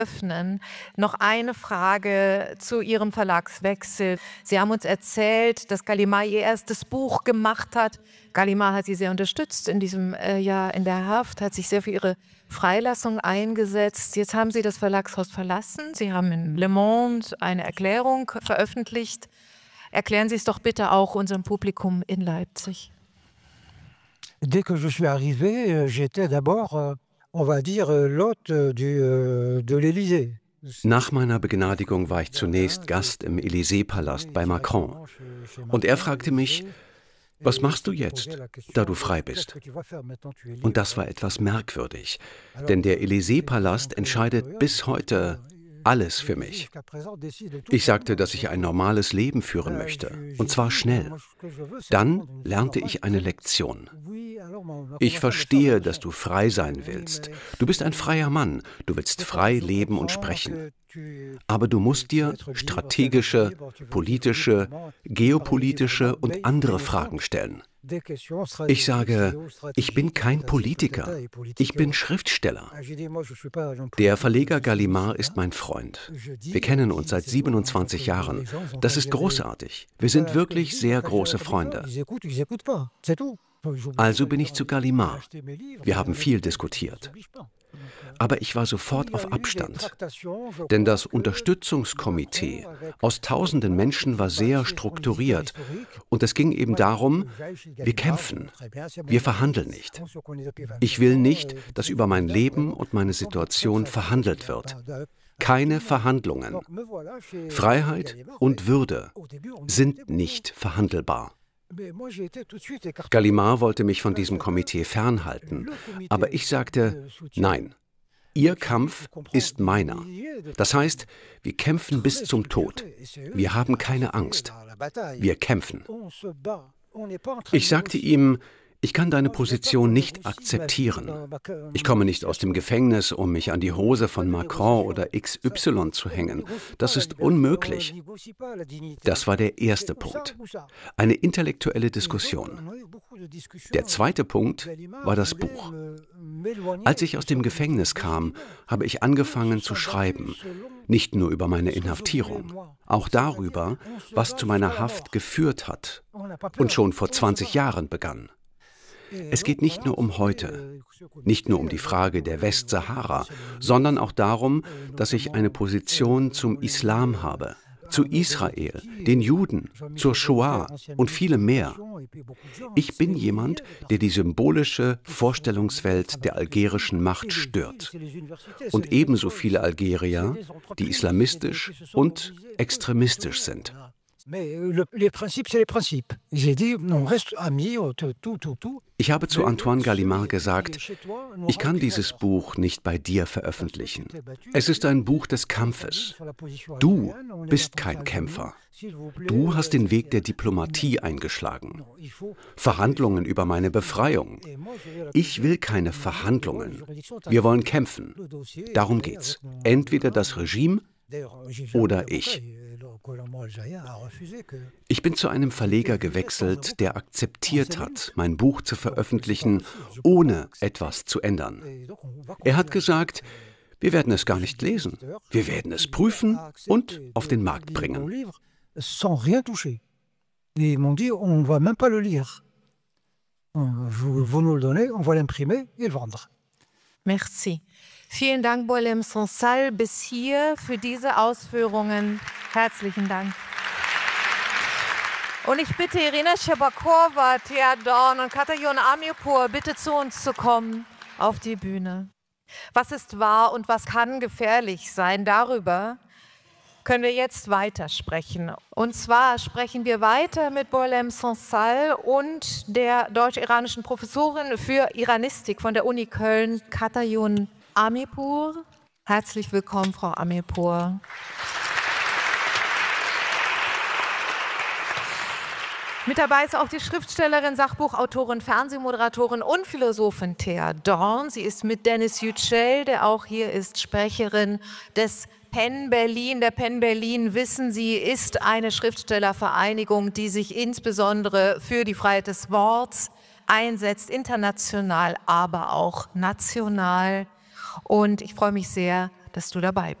öffnen. Noch eine Frage zu Ihrem Verlagswechsel. Sie haben uns erzählt, dass Gallimard Ihr erstes Buch gemacht hat. Gallimard hat Sie sehr unterstützt in diesem Jahr in der Haft, hat sich sehr für Ihre Freilassung eingesetzt. Jetzt haben Sie das Verlagshaus verlassen. Sie haben in Le Monde eine Erklärung veröffentlicht. Erklären Sie es doch bitte auch unserem Publikum in Leipzig. Dès que je suis arrivé, j'étais d'abord, on va dire, l'hôte de l'Élysée. Nach meiner Begnadigung war ich zunächst Gast im Élysée-Palast bei Macron. Und er fragte mich, was machst du jetzt, da du frei bist? Und das war etwas merkwürdig, denn der Élysée-Palast entscheidet bis heute alles für mich. Ich sagte, dass ich ein normales Leben führen möchte, und zwar schnell. Dann lernte ich eine Lektion. Ich verstehe, dass du frei sein willst. Du bist ein freier Mann, du willst frei leben und sprechen. Aber du musst dir strategische, politische, geopolitische und andere Fragen stellen. Ich sage, ich bin kein Politiker, ich bin Schriftsteller. Der Verleger Gallimard ist mein Freund. Wir kennen uns seit 27 Jahren. Das ist großartig. Wir sind wirklich sehr große Freunde. Also bin ich zu Gallimard. Wir haben viel diskutiert. Aber ich war sofort auf Abstand, denn das Unterstützungskomitee aus tausenden Menschen war sehr strukturiert und es ging eben darum, wir kämpfen, wir verhandeln nicht. Ich will nicht, dass über mein Leben und meine Situation verhandelt wird. Keine Verhandlungen. Freiheit und Würde sind nicht verhandelbar. Gallimard wollte mich von diesem Komitee fernhalten, aber ich sagte, nein, Ihr Kampf ist meiner. Das heißt, wir kämpfen bis zum Tod. Wir haben keine Angst. Wir kämpfen. Ich sagte ihm, ich kann deine Position nicht akzeptieren. Ich komme nicht aus dem Gefängnis, um mich an die Hose von Macron oder XY zu hängen. Das ist unmöglich. Das war der erste Punkt. Eine intellektuelle Diskussion. Der zweite Punkt war das Buch. Als ich aus dem Gefängnis kam, habe ich angefangen zu schreiben. Nicht nur über meine Inhaftierung, auch darüber, was zu meiner Haft geführt hat und schon vor 20 Jahren begann. Es geht nicht nur um heute, nicht nur um die Frage der Westsahara, sondern auch darum, dass ich eine Position zum Islam habe, zu Israel, den Juden, zur Shoah und vielem mehr. Ich bin jemand, der die symbolische Vorstellungswelt der algerischen Macht stört. Und ebenso viele Algerier, die islamistisch und extremistisch sind. Ich habe zu Antoine Gallimard gesagt, ich kann dieses Buch nicht bei dir veröffentlichen. Es ist ein Buch des Kampfes. Du bist kein Kämpfer. Du hast den Weg der Diplomatie eingeschlagen. Verhandlungen über meine Befreiung. Ich will keine Verhandlungen. Wir wollen kämpfen. Darum geht's. Entweder das Regime oder ich. Ich bin zu einem Verleger gewechselt, der akzeptiert hat, mein Buch zu veröffentlichen, ohne etwas zu ändern. Er hat gesagt, wir werden es gar nicht lesen. Wir werden es prüfen und auf den Markt bringen. Merci. Vielen Dank, Boualem Sansal, bis hier für diese Ausführungen. Herzlichen Dank. Und ich bitte Irina Scherbakova, Thea Dorn und Katajon Amirpour, bitte zu uns zu kommen auf die Bühne. Was ist wahr und was kann gefährlich sein? Darüber können wir jetzt weitersprechen. Und zwar sprechen wir weiter mit Boualem Sansal und der deutsch-iranischen Professorin für Iranistik von der Uni Köln, Katajon Amirpour. Herzlich willkommen, Frau Amirpour. Mit dabei ist auch die Schriftstellerin, Sachbuchautorin, Fernsehmoderatorin und Philosophin Thea Dorn. Sie ist mit Dennis Yücel, der auch hier ist, Sprecherin des PEN Berlin. Der PEN Berlin, wissen Sie, ist eine Schriftstellervereinigung, die sich insbesondere für die Freiheit des Worts einsetzt, international, aber auch national. Und ich freue mich sehr, dass du dabei bist.